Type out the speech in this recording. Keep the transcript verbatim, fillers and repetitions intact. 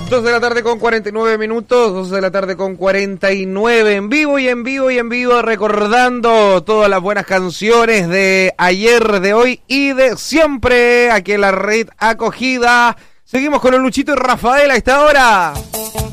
dos de la tarde con cuarenta y nueve minutos, dos de la tarde con cuarenta y nueve, en vivo y en vivo y en vivo, recordando todas las buenas canciones de ayer, de hoy y de siempre, aquí en la red acogida. Seguimos con los Luchito y Rafael a esta hora.